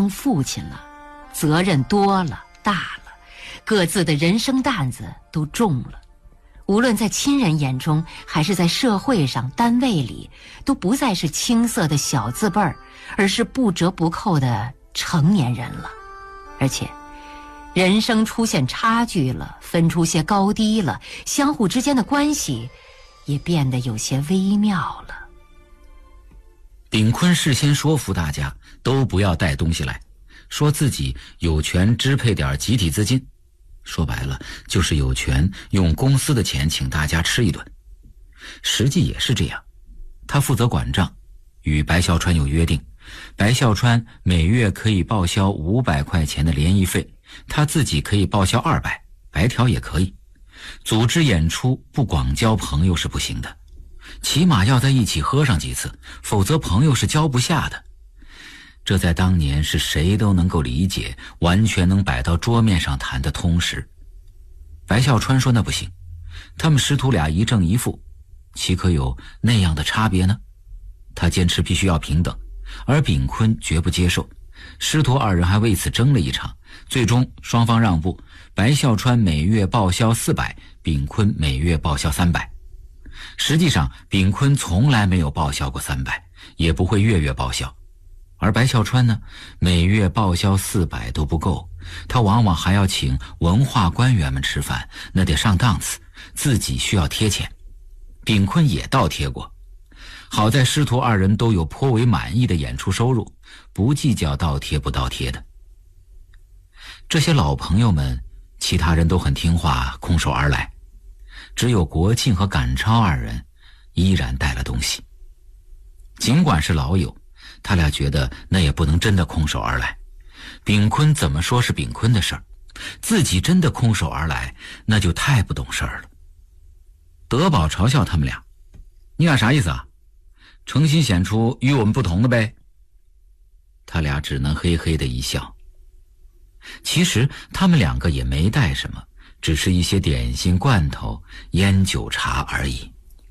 当父亲了，责任多了大了，各自的人生担子都重了，无论在亲人眼中还是在社会上单位里，都不再是青涩的小字辈儿，而是不折不扣的成年人了。而且人生出现差距了，分出些高低了，相互之间的关系也变得有些微妙了。 炳坤事先说服大家都不要带东西来，说自己有权支配点集体资金，说白了就是有权用公司的钱请大家吃一顿。实际也是这样，他负责管账，与白孝川有约定，白孝川每月可以报销500块钱的联谊费，他自己可以报销200，白条也可以。组织演出不广交朋友是不行的，起码要在一起喝上几次，否则朋友是交不下的。这在当年是谁都能够理解，完全能摆到桌面上谈的通识。白孝川说那不行，他们师徒俩一正一负，岂可有那样的差别呢？他坚持必须要平等，而炳坤绝不接受。师徒二人还为此争了一场，最终双方让步，白孝川每月报销400，炳坤每月报销300。实际上炳坤从来没有报销过300，也不会月月报销。而白孝川呢，每月报销400都不够，他往往还要请文化官员们吃饭，那得上档次，自己需要贴钱。炳坤也倒贴过，好在师徒二人都有颇为满意的演出收入，不计较倒贴不倒贴的。这些老朋友们，其他人都很听话，空手而来，只有国庆和赶超二人依然带了东西。尽管是老友，他俩觉得那也不能真的空手而来。炳坤怎么说是炳坤的事儿，自己真的空手而来，那就太不懂事儿了。德宝嘲笑他们俩：“你俩啥意思啊？诚心显出与我们不同的呗。”他俩只能嘿嘿的一笑。其实他们两个也没带什么，只是一些点心、罐头、烟酒茶而已。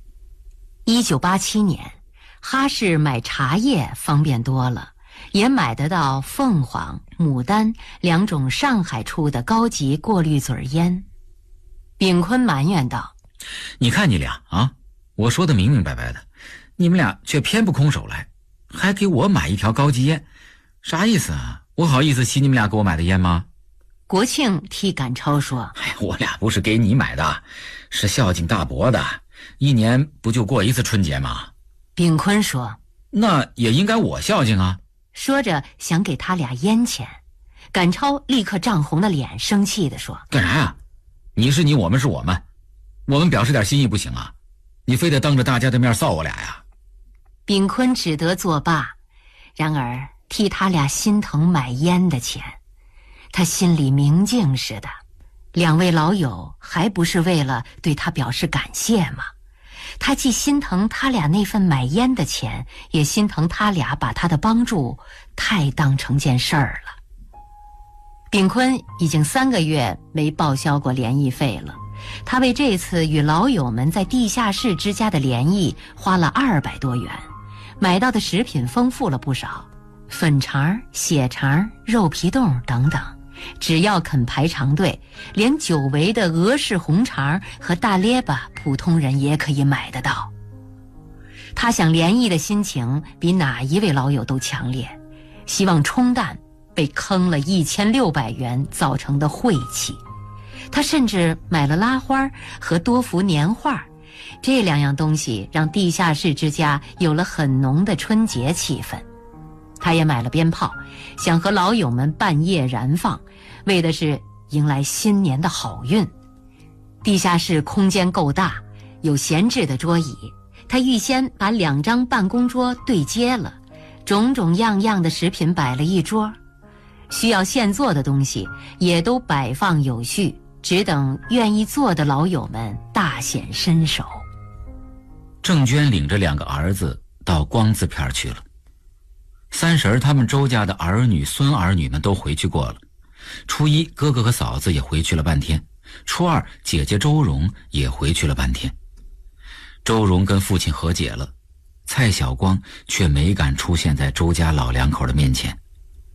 1987年，哈市买茶叶方便多了，也买得到凤凰、牡丹2种上海出的高级过滤嘴烟。炳坤埋怨道：“ 你看你俩啊，我说的明明白白的，你们俩却偏不空手来，还给我买一条高级烟，啥意思啊？我好意思吸你们俩给我买的烟吗？” 国庆替赶超说：“ 我俩不是给你买的，是孝敬大伯的，1年不就过一次春节吗？” 炳坤说：“ 那也应该我孝敬啊。” 说着想给他俩烟钱，赶超立刻涨红了脸，生气地说：“ 干啥呀？你是你，我们是我们，我们表示点心意不行啊？你非得当着大家的面臊我俩呀？” 炳坤只得作罢，然而替他俩心疼买烟的钱，他心里明镜似的。2位老友还不是为了对他表示感谢吗？他既心疼他俩那份买烟的钱，也心疼他俩把他的帮助太当成件事儿了。炳坤已经3个月没报销过联谊费了，他为这次与老友们在地下室之家的联谊花了200多元，买到的食品丰富了不少，粉肠、血肠、肉皮冻等等，只要肯排长队，连久违的俄式红肠和大列巴普通人也可以买得到。他想联谊的心情比哪一位老友都强烈，希望冲淡被坑了1600元造成的晦气。他甚至买了拉花和多幅年画，这2样东西让地下室之家有了很浓的春节气氛。他也买了鞭炮，想和老友们半夜燃放，为的是迎来新年的好运。地下室空间够大，有闲置的桌椅，他预先把2张办公桌对接了，种种样样的食品摆了一桌，需要现做的东西也都摆放有序，只等愿意做的老友们大显身手。 郑娟领着2个儿子到光字片去了。30他们周家的儿女孙儿女们都回去过了，初一哥哥和嫂子也回去了半天，初二姐姐周蓉也回去了半天。周蓉跟父亲和解了，蔡晓光却没敢出现在周家老2口的面前。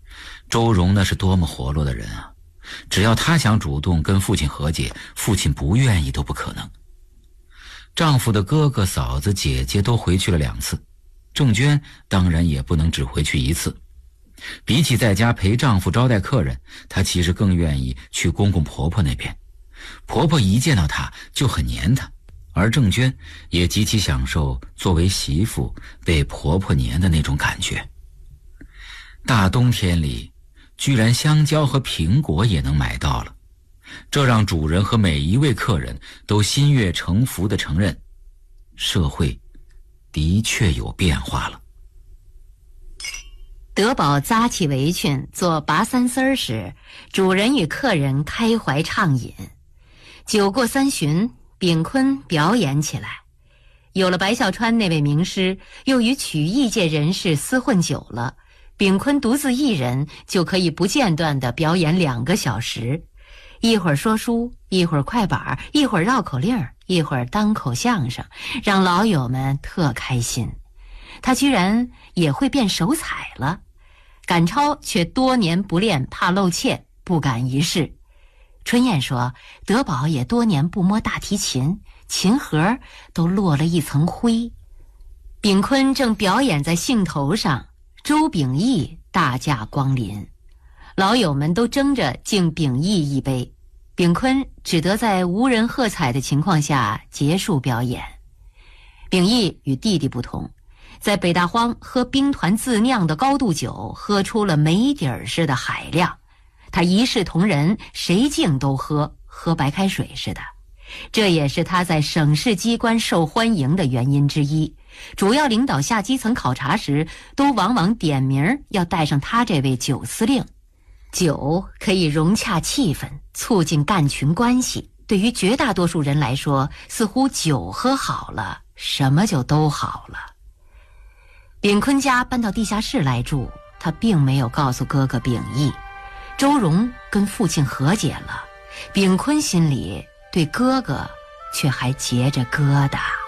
周荣那是多么活络的人啊！只要他想主动跟父亲和解，父亲不愿意都不可能。丈夫的哥哥、嫂子、姐姐都回去了2次，郑娟当然也不能只回去1次。比起在家陪丈夫招待客人，她其实更愿意去公公婆婆那边。婆婆一见到她就很黏她，而郑娟也极其享受作为媳妇被婆婆黏的那种感觉。大冬天里，居然香蕉和苹果也能买到了，这让主人和每一位客人都心悦诚服地承认，社会的确有变化了。 德宝扎起围裙做拔三丝时，主人与客人开怀畅饮。酒过3巡，秉坤表演起来。有了白孝川那位名师，又与曲艺界人士厮混久了，秉坤独自一人就可以不间断地表演2个小时，一会儿说书，一会儿快板，一会儿绕口令，一会儿单口相声，让老友们特开心。他居然也会变手彩了，赶超却多年不练，怕露怯，不敢一试。春燕说，德宝也多年不摸大提琴，琴盒都落了一层灰。秉坤正表演在兴头上，周秉义大驾光临，老友们都争着敬秉义一杯，秉坤只得在无人喝彩的情况下结束表演。秉义与弟弟不同，在北大荒喝兵团自酿的高度酒，喝出了没底儿似的海量。他一视同仁，谁敬都喝，喝白开水似的。这也是他在省市机关受欢迎的原因之一。主要领导下基层考察时，都往往点名要带上他这位酒司令。酒可以融洽气氛，促进干群关系。对于绝大多数人来说，似乎酒喝好了，什么就都好了。秉坤家搬到地下室来住，他并没有告诉哥哥秉义。周荣跟父亲和解了，秉坤心里对哥哥却还结着疙瘩。